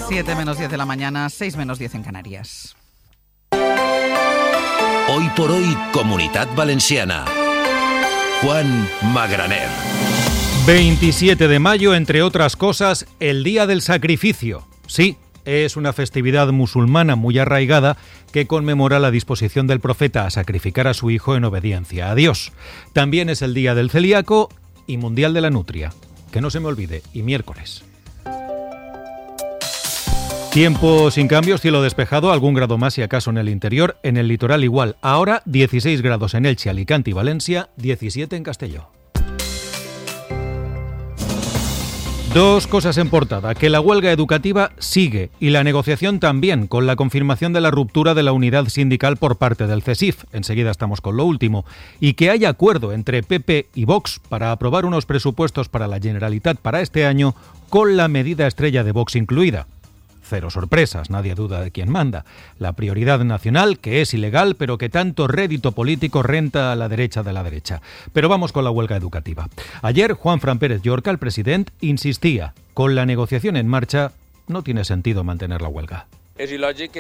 7 menos 10 de la mañana, 6 menos 10 en Canarias. Hoy por hoy, Comunitat Valenciana. Juan Magraner. 27 de mayo, entre otras cosas, el Día del Sacrificio. Sí, es una festividad musulmana muy arraigada que conmemora la disposición del profeta a sacrificar a su hijo en obediencia a Dios. También es el Día del Celíaco y Mundial de la Nutria. Que no se me olvide, y miércoles. Tiempo sin cambios, cielo despejado, algún grado más si acaso en el interior, en el litoral igual. Ahora 16 grados en Elche, Alicante y Valencia, 17 en Castelló. Dos cosas en portada, que la huelga educativa sigue y la negociación también, con la confirmación de la ruptura de la unidad sindical por parte del CESIF, enseguida estamos con lo último, y que hay acuerdo entre PP y Vox para aprobar unos presupuestos para la Generalitat para este año con la medida estrella de Vox incluida. Cero sorpresas, nadie duda de quién manda. La prioridad nacional, que es ilegal, pero que tanto rédito político renta a la derecha de la derecha. Pero vamos con la huelga educativa. Ayer, Juanfran Pérez Llorca, el presidente, insistía, con la negociación en marcha, no tiene sentido mantener la huelga. És il·lògic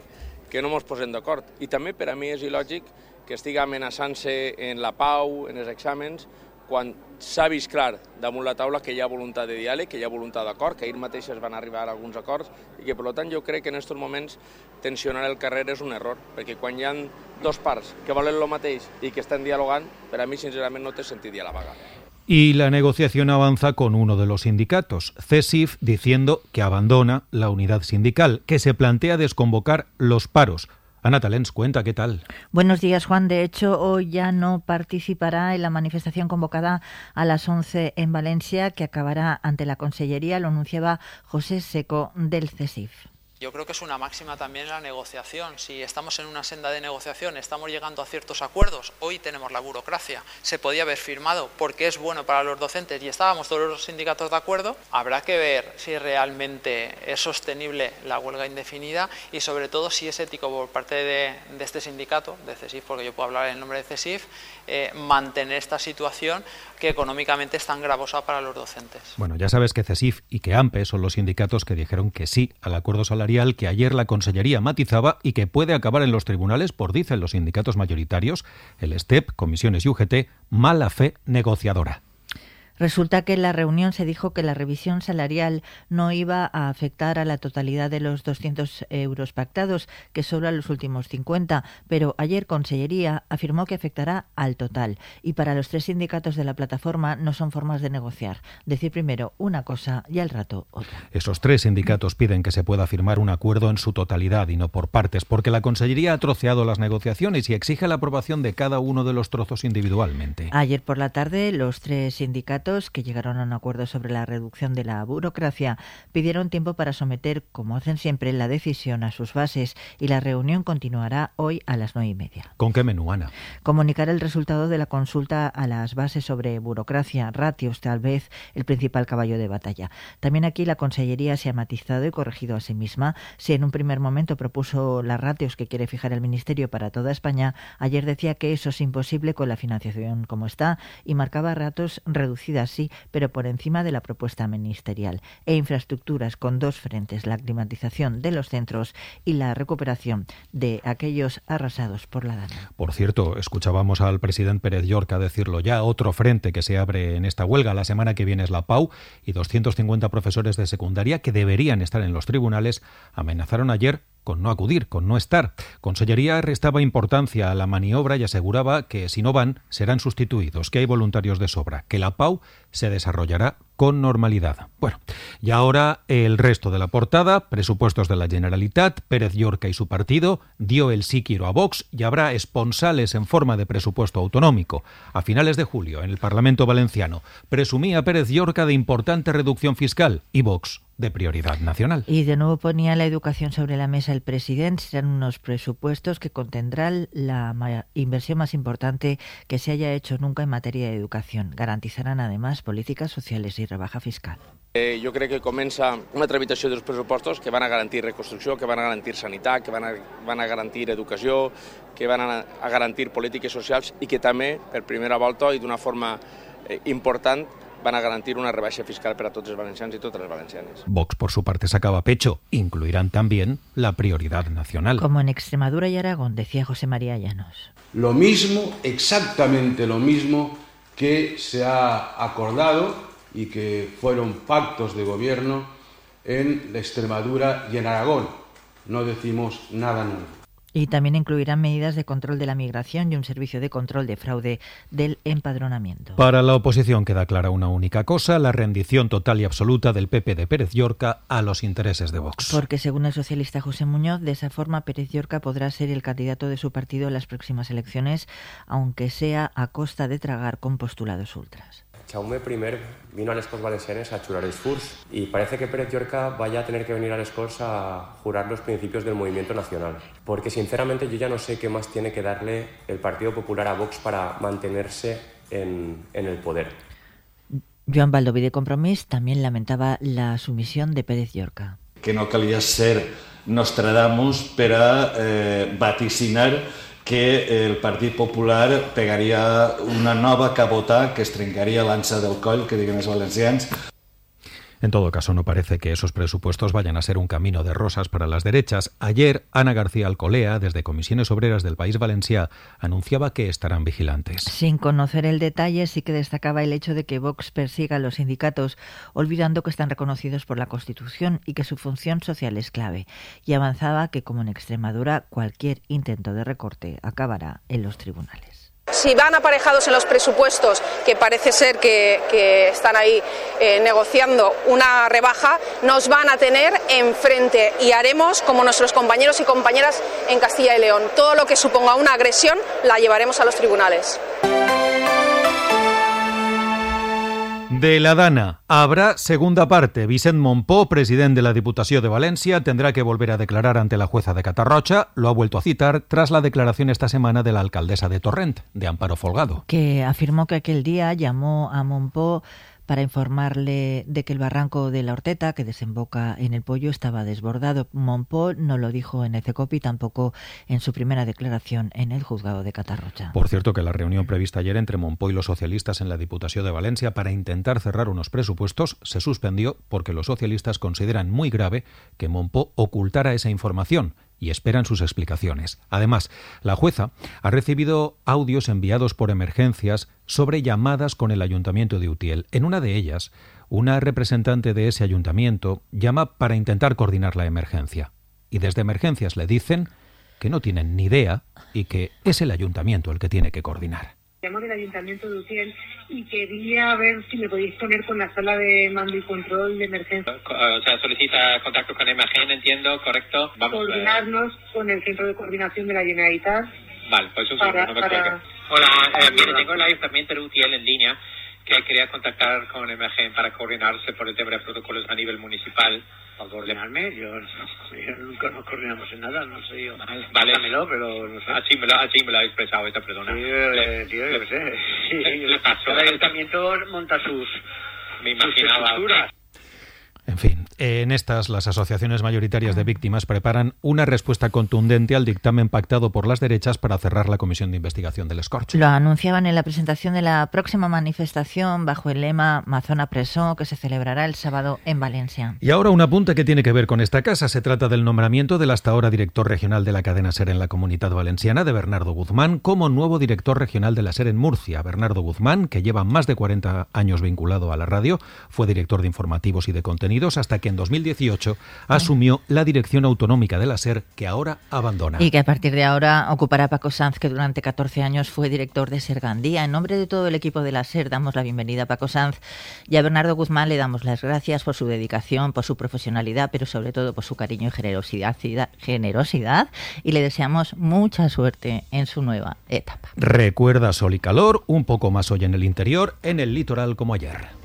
que no ens posem d'acord. I també per a mi és il·lògic que estigui amenaçant-se en la pau, en els exàmens, quan s'ha vist clar damunt la taula que hi ha voluntat de diàleg, que hi ha voluntat d'acord, que ahir mateixes van arribar a alguns acords i que, per tant, jo crec que en aquests moments tensionar el carrer és un error, perquè quan hi ha dos parts que volen el mateix i que estan dialogant, per a mi, sincerament, no té sentit ja la vaga. Y la negociación avanza con uno de los sindicatos, CESIF, diciendo que abandona la unidad sindical, que se plantea desconvocar los paros. Ana Talens, cuenta, ¿qué tal? Buenos días, Juan. De hecho, hoy ya no participará en la manifestación convocada a las 11 en Valencia, que acabará ante la Consellería, lo anunciaba José Seco del CESIF. Yo creo que es una máxima también en la negociación. Si estamos en una senda de negociación, estamos llegando a ciertos acuerdos, hoy tenemos la burocracia, se podía haber firmado porque es bueno para los docentes y estábamos todos los sindicatos de acuerdo, habrá que ver si realmente es sostenible la huelga indefinida y sobre todo si es ético por parte de este sindicato, de CESIF, porque yo puedo hablar en nombre de CESIF, mantener esta situación que económicamente es tan gravosa para los docentes. Bueno, ya sabes que CESIF y que AMPE son los sindicatos que dijeron que sí al acuerdo salarial que ayer la Consellería matizaba y que puede acabar en los tribunales por, dicen los sindicatos mayoritarios, el STEP, Comisiones y UGT, mala fe negociadora. Resulta que en la reunión se dijo que la revisión salarial no iba a afectar a la totalidad de los 200 euros pactados, que solo a los últimos 50, pero ayer Consellería afirmó que afectará al total. Y para los tres sindicatos de la plataforma no son formas de negociar. Decir primero una cosa y al rato otra. Esos tres sindicatos piden que se pueda firmar un acuerdo en su totalidad y no por partes, porque la Consellería ha troceado las negociaciones y exige la aprobación de cada uno de los trozos individualmente. Ayer por la tarde, los tres sindicatos que llegaron a un acuerdo sobre la reducción de la burocracia pidieron tiempo para someter, como hacen siempre, la decisión a sus bases y la reunión continuará hoy a las 9:30. ¿Con qué menú, Ana? Comunicar el resultado de la consulta a las bases sobre burocracia, ratios, tal vez el principal caballo de batalla. También aquí la Consellería se ha matizado y corregido a sí misma. Si en un primer momento propuso las ratios que quiere fijar el Ministerio para toda España, ayer decía que eso es imposible con la financiación como está y marcaba ratios reducidas sí, pero por encima de la propuesta ministerial, e infraestructuras con dos frentes, la climatización de los centros y la recuperación de aquellos arrasados por la dana. Por cierto, escuchábamos al presidente Pérez Llorca decirlo ya, otro frente que se abre en esta huelga la semana que viene es la PAU, y 250 profesores de secundaria que deberían estar en los tribunales amenazaron ayer con no acudir, con no estar. Consellería restaba importancia a la maniobra y aseguraba que si no van, serán sustituidos, que hay voluntarios de sobra, que la PAU se desarrollará con normalidad. Bueno, y ahora el resto de la portada, presupuestos de la Generalitat, Pérez Llorca y su partido, dio el sí quiero a Vox y habrá esponsales en forma de presupuesto autonómico. A finales de julio, en el Parlamento Valenciano, presumía Pérez Llorca de importante reducción fiscal y Vox de prioridad nacional. Y de nuevo ponía la educación sobre la mesa el presidente. Serán unos presupuestos que contendrán la inversión más importante que se haya hecho nunca en materia de educación. Garantizarán además políticas sociales y rebaja fiscal. Jo crec que comença una tramitació dels pressupostos que van a garantir reconstrucció, que van a garantir sanitat, que van a garantir educació, que van a garantir polítiques socials i que també, per primera volta i d'una forma important, van a garantir una rebaixa fiscal per a tots els valencians i totes les valencianes. Vox, por su parte, sacaba pecho. Incluirán también la prioridad nacional. Como en Extremadura y Aragón, decía José María Llanos. Lo mismo, exactamente lo mismo que se ha acordado y que fueron pactos de gobierno en Extremadura y en Aragón. No decimos nada nuevo. Y también incluirán medidas de control de la migración y un servicio de control de fraude del empadronamiento. Para la oposición queda clara una única cosa: la rendición total y absoluta del PP de Pérez Llorca a los intereses de Vox. Porque según el socialista José Muñoz, de esa forma Pérez Llorca podrá ser el candidato de su partido en las próximas elecciones, aunque sea a costa de tragar con postulados ultras. Jaume I vino a les Corts Valencianes a jurar els furs y parece que Pérez Llorca vaya a tener que venir a les Corts a jurar los principios del movimiento nacional. Porque sinceramente yo ya no sé qué más tiene que darle el Partido Popular a Vox para mantenerse en el poder. Joan Baldoví de Compromís también lamentaba la sumisión de Pérez Llorca. Que no calia ser Nostradamus per a vaticinar que el Partit Popular pegaria una nova cabota que es trencaria l'ansa del coll, que diguen els valencians. En todo caso, no parece que esos presupuestos vayan a ser un camino de rosas para las derechas. Ayer, Ana García Alcolea, desde Comisiones Obreras del País Valencià, anunciaba que estarán vigilantes. Sin conocer el detalle, sí que destacaba el hecho de que Vox persiga a los sindicatos, olvidando que están reconocidos por la Constitución y que su función social es clave. Y avanzaba que, como en Extremadura, cualquier intento de recorte acabará en los tribunales. Si van aparejados en los presupuestos, que parece ser que están ahí negociando una rebaja, nos van a tener enfrente y haremos como nuestros compañeros y compañeras en Castilla y León. Todo lo que suponga una agresión la llevaremos a los tribunales. De la Dana habrá segunda parte. Vicent Montpó, presidente de la Diputación de Valencia, tendrá que volver a declarar ante la jueza de Catarroja. Lo ha vuelto a citar tras la declaración esta semana de la alcaldesa de Torrent, de Amparo Folgado, que afirmó que aquel día llamó a Montpó para informarle de que el barranco de la Horteta, que desemboca en el Pollo, estaba desbordado. Montpó no lo dijo en el CECOPI, tampoco en su primera declaración en el juzgado de Catarroja. Por cierto, que la reunión prevista ayer entre Montpó y los socialistas en la Diputación de Valencia para intentar cerrar unos presupuestos se suspendió porque los socialistas consideran muy grave que Montpó ocultara esa información y esperan sus explicaciones. Además, la jueza ha recibido audios enviados por Emergencias sobre llamadas con el Ayuntamiento de Utiel. En una de ellas, una representante de ese ayuntamiento llama para intentar coordinar la emergencia. Y desde Emergencias le dicen que no tienen ni idea y que es el ayuntamiento el que tiene que coordinar. Llamo del Ayuntamiento de Utiel y quería ver si me podéis poner con la sala de mando y control de emergencia. O sea, solicita contacto con Imagen, entiendo, correcto. Vamos coordinarnos con el Centro de Coordinación de la Generalitat. Vale, pues un segundo, no me cuelgue. Hola, mire, tengo el Ayuntamiento de Utiel en línea, que quería contactar con Imagen para coordinarse por el tema de protocolos a nivel municipal. ¿Para coordinarme? Yo nunca nos coordinamos en nada, no sé yo. Vale, dámelo, pero no sé. Así me lo ha expresado esta persona. Sí, yo sé. Sí, le pasó. Cada ayuntamiento monta sus estructuras. En fin, en estas, las asociaciones mayoritarias de víctimas preparan una respuesta contundente al dictamen pactado por las derechas para cerrar la comisión de investigación del Escorch. Lo anunciaban en la presentación de la próxima manifestación bajo el lema Mazona Presó, que se celebrará el sábado en Valencia. Y ahora un apunte que tiene que ver con esta casa. Se trata del nombramiento del hasta ahora director regional de la cadena SER en la Comunidad Valenciana, de Bernardo Guzmán, como nuevo director regional de la SER en Murcia. Bernardo Guzmán, que lleva más de 40 años vinculado a la radio, fue director de informativos y de contenidos hasta que en 2018 asumió la dirección autonómica de la SER, que ahora abandona. Y que a partir de ahora ocupará Paco Sanz, que durante 14 años fue director de SER Gandía. En nombre de todo el equipo de la SER damos la bienvenida a Paco Sanz, y a Bernardo Guzmán le damos las gracias por su dedicación, por su profesionalidad, pero sobre todo por su cariño y generosidad, y le deseamos mucha suerte en su nueva etapa. Recuerda sol y calor, un poco más hoy en el interior, en el litoral como ayer.